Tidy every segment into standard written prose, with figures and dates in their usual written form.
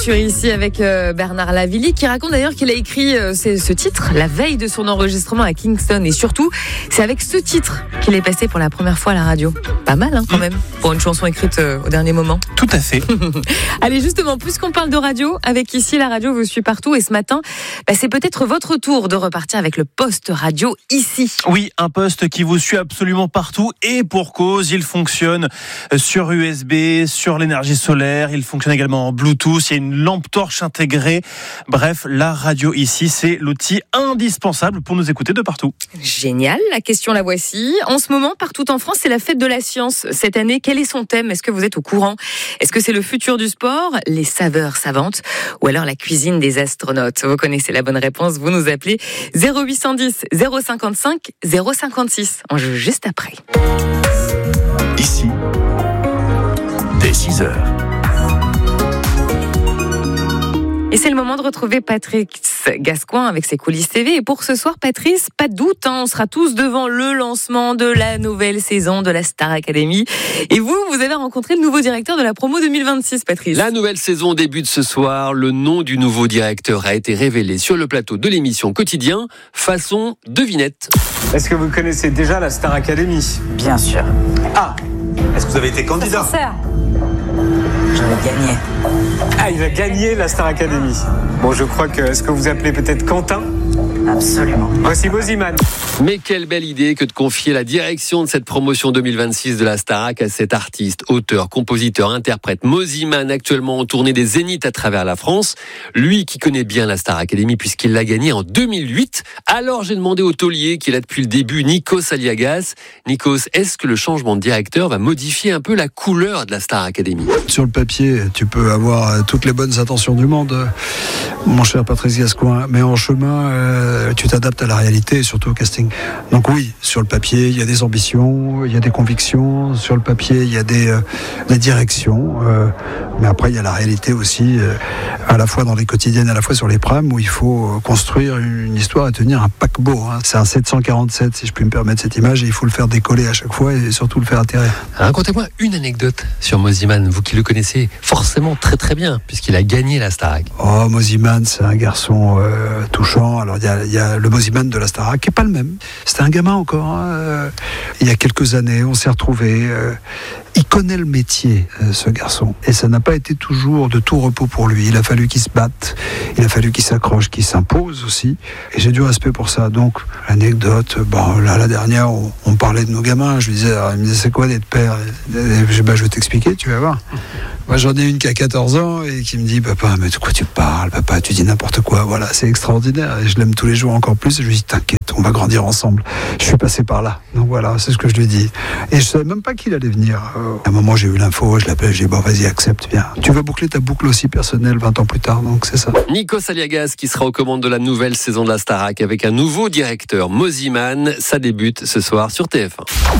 sur Ici avec Bernard Lavilly qui raconte d'ailleurs qu'il a écrit ce titre la veille de son enregistrement à Kingston et surtout c'est avec ce titre qu'il est passé pour la première fois à la radio. Pas mal quand même pour une chanson écrite au dernier moment. Tout à fait. Allez justement, puisqu'on parle de radio, avec Ici la radio vous suit partout et ce matin c'est peut-être votre tour de repartir avec le poste radio Ici. Oui, un poste qui vous suit absolument partout et pour cause, il fonctionne sur USB, sur l'énergie solaire, il fonctionne également en Bluetooth, il y a une lampe torche intégrée. Bref, la radio Ici, c'est l'outil indispensable pour nous écouter de partout. Génial, la question la voici. En ce moment, partout en France, c'est la fête de la science. Cette année, quel est son thème ? Est-ce que vous êtes au courant ? Est-ce que c'est le futur du sport, les saveurs savantes ou alors la cuisine des astronautes ? Vous connaissez la bonne réponse, vous nous appelez 0810 055 056. On joue juste après. Ici, dès 6h. Et c'est le moment de retrouver Patrice Gascoin avec ses coulisses TV. Et pour ce soir, Patrice, pas de doute, on sera tous devant le lancement de la nouvelle saison de la Star Academy. Et vous avez rencontré le nouveau directeur de la promo 2026, Patrice. La nouvelle saison débute ce soir. Le nom du nouveau directeur a été révélé sur le plateau de l'émission Quotidien, façon devinette. Est-ce que vous connaissez déjà la Star Academy ? Bien sûr. Ah, est-ce que vous avez été candidat ? Je l'ai gagné. Ah, il a gagné la Star Academy. Bon, je crois que... Est-ce que vous appelez peut-être Quentin ? Absolument. Voici Moziman. Mais quelle belle idée que de confier la direction de cette promotion 2026 de la Starac à cet artiste, auteur, compositeur, interprète Moziman, actuellement en tournée des Zéniths à travers la France. Lui qui connaît bien la Star Academy puisqu'il l'a gagnée en 2008. Alors j'ai demandé au taulier qui est là depuis le début, Nikos Aliagas. Nikos, est-ce que le changement de directeur va modifier un peu la couleur de la Star Academy ? Sur le papier, tu peux avoir toutes les bonnes intentions du monde, mon cher Patrice Gascoin, mais en chemin, tu t'adaptes à la réalité et surtout au casting. Donc oui, sur le papier, il y a des ambitions, il y a des convictions, sur le papier, il y a des directions, mais après, il y a la réalité aussi, à la fois dans les quotidiennes, à la fois sur les prams, où il faut construire une histoire et tenir un paquebot. C'est un 747, si je puis me permettre cette image, et il faut le faire décoller à chaque fois et surtout le faire atterrir. Racontez-moi une anecdote sur Moziman, vous qui le connaissez forcément très très bien, puisqu'il a gagné la Starac. Oh, Moziman, c'est un garçon touchant. Alors, il y a le Moziman de la Starac, qui n'est pas le même. C'était un gamin encore. Il y a quelques années, on s'est retrouvés. Il connaît le métier, ce garçon. Et ça n'a pas été toujours de tout repos pour lui. Il a fallu qu'il se batte, il a fallu qu'il s'accroche, qu'il s'impose aussi. Et j'ai du respect pour ça. Donc, l'anecdote, la dernière, on parlait de nos gamins. Il me disait, c'est quoi d'être père ? Je vais t'expliquer, tu vas voir. Moi, j'en ai une qui a 14 ans et qui me dit, papa, mais de quoi tu parles ? Papa, tu dis n'importe quoi. Voilà, c'est extraordinaire. Et je l'aime tous les jours encore plus. Et je lui dis, t'inquiète, on va grandir ensemble. Je suis passé par là. Donc voilà, c'est ce que je lui dis. Et je savais même pas qu'il allait venir. À un moment, j'ai eu l'info, je l'appelle, je dis, vas-y, accepte, viens. Tu vas boucler ta boucle aussi personnelle 20 ans plus tard, donc c'est ça. Nikos Aliagas qui sera aux commandes de la nouvelle saison de la Starac avec un nouveau directeur, Moziman. Ça débute ce soir sur TF1.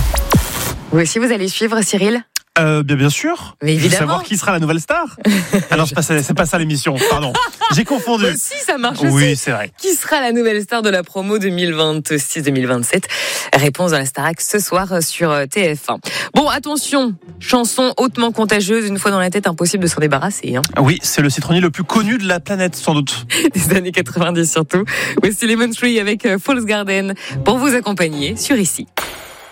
Vous aussi, vous allez suivre, Cyril ? Bien sûr. Mais évidemment. Je veux savoir qui sera la nouvelle star. Alors, c'est pas ça l'émission, pardon. J'ai confondu. Si, ça marche aussi. Oui, c'est vrai. Qui sera la nouvelle star de la promo 2026-2027 ? Réponse dans la Starac ce soir sur TF1. Bon, attention, chanson hautement contagieuse, une fois dans la tête, impossible de s'en débarrasser. Oui, c'est le citronnier le plus connu de la planète, sans doute. Des années 90 surtout. Voici Lemon Tree avec Falls Garden pour vous accompagner sur Ici.